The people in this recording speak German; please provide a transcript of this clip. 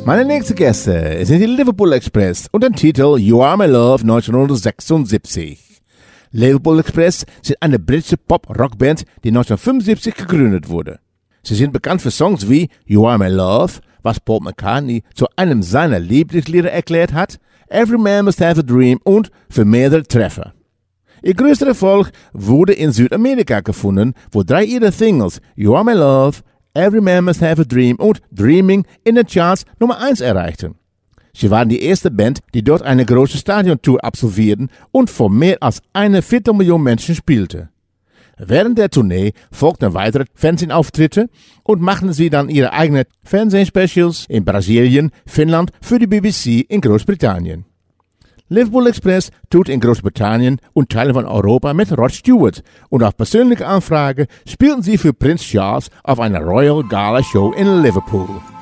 Meine nächsten Gäste sind die Liverpool Express und den Titel You Are My Love 1976. Liverpool Express sind eine britische Pop-Rockband, die 1975 gegründet wurde. Sie sind bekannt für Songs wie You Are My Love, was Paul McCartney zu einem seiner Lieblingslieder erklärt hat, Every Man Must Have a Dream und für mehrere Treffer. Ihr größter Erfolg wurde in Südamerika gefunden, wo 3 ihrer Singles You Are My Love, Every Man Must Have a Dream und Dreaming in den Charts Nummer 1 erreichten. Sie waren die erste Band, die dort eine große Stadiontour absolvierten und vor mehr als 1 Viertelmillion Menschen spielte. Während der Tournee folgten weitere Fernsehauftritte und machten sie dann ihre eigenen Fernsehspecials in Brasilien, Finnland für die BBC in Großbritannien. Liverpool Express tourt in Großbritannien und Teilen von Europa mit Rod Stewart und auf persönliche Anfrage spielten sie für Prinz Charles auf einer Royal Gala Show in Liverpool.